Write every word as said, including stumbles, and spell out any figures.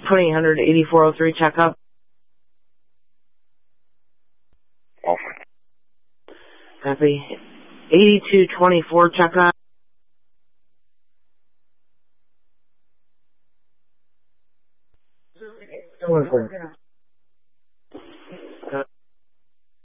twenty-eight hundred eighty-four oh three checkup. Off. Copy. eighty-two twenty-four checkup. One second.